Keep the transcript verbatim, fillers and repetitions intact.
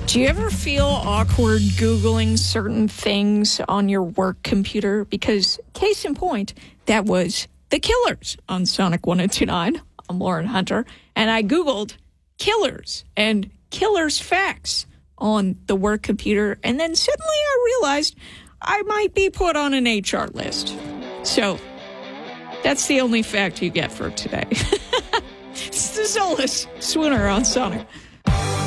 Do you ever feel awkward Googling certain things on your work computer? Because, case in point, that was The Killers on Sonic one oh two point nine. I'm Lauren Hunter, and I Googled Killers and Killers facts on the work computer, and then suddenly I realized I might be put on an H R list. So, that's the only fact you get for today. It's the Zolas Swooner on Sonic.